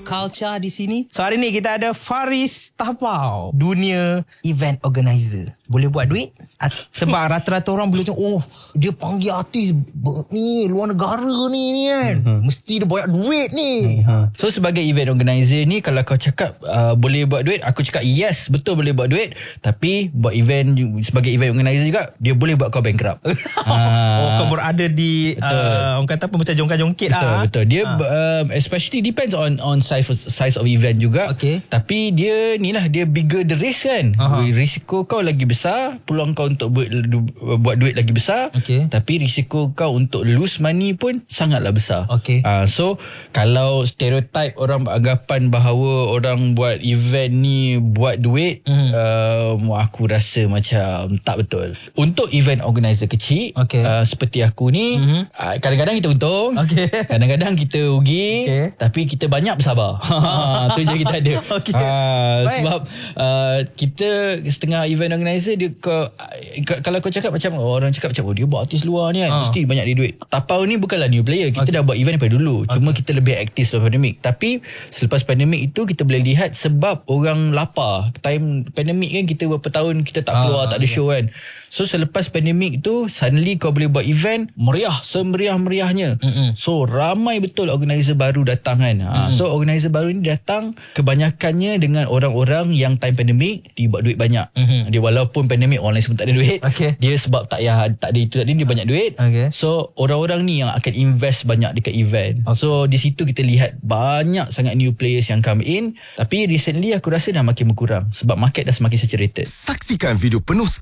culture di sini. So hari ni kita ada Faris Tapau, dunia event organizer. Boleh buat duit? Sebab rata-rata orang boleh tengok, oh dia panggil artis ni luar negara ni kan. Mesti dia banyak duit ni. So sebagai event organizer ni, kalau kau cakap boleh buat duit, aku cakap yes, betul boleh buat duit. Tapi buat event sebagai event organizer juga, dia boleh buat kau bankrupt. Kau berada di orang kata apa, macam jongkak-jongkit lah. Betul. Dia especially depends on size of event juga. Okay. Tapi dia ni lah, dia bigger the risk kan. Risiko kau lagi besar, peluang kau untuk buat duit lagi besar. Okay. Tapi risiko kau untuk lose money pun sangatlah besar. Okay. So kalau stereotype orang beranggapan bahawa orang buat event ni buat duit, aku rasa macam tak betul. Untuk event organizer kecil, seperti aku ni, kadang-kadang kita untung, kadang-kadang kita rugi, tapi kita banyak bersabar. Tu je kita ada. Sebab kita setengah event organizer, dia kalau kau cakap macam orang cakap macam dia buat artis luar ni kan, mesti banyak dia duit. Tapau ni bukanlah new player, kita dah buat event daripada dulu. Cuma kita lebih aktif selepas pandemik. Tapi selepas pandemik itu kita boleh lihat sebab orang lapar. Time pandemik kan, kita berapa tahun kita tak keluar, tak ada show kan. So selepas pandemik tu, suddenly kau boleh buat event meriah, semeriah-meriahnya. So ramai betul organizer baru datang kan. So organizer baru ni datang kebanyakannya dengan orang-orang yang time pandemik dia buat duit banyak. Dia walaupun pandemik orang lain semua tak ada duit, dia sebab tak ada itu tadi, dia banyak duit. So orang-orang ni yang akan invest banyak dekat event. So di situ kita lihat banyak sangat new players yang come in. Tapi recently aku rasa dah makin berkurang sebab market dah semakin saturated. Saksikan video penuh